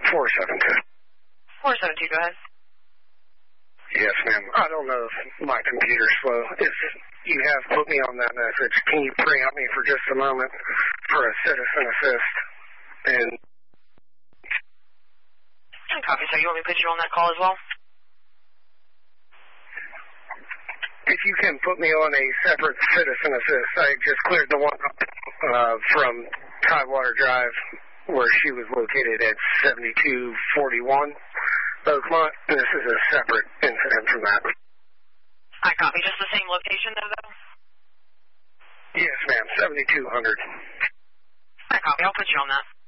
472. 472, go ahead. Yes, ma'am. I don't know if my computer's slow. If you have put me on that message, can you pre-empt me for just a moment for a citizen assist? And copy, so you want me to put you on that call as well? if you can put me on a separate citizen assist, I just cleared the one from Tidewater Drive where she was located at 7241 Oakmont. This is a separate incident from that. I copy. Just the same location though? Yes, ma'am. 7200. I copy. I'll put you on that.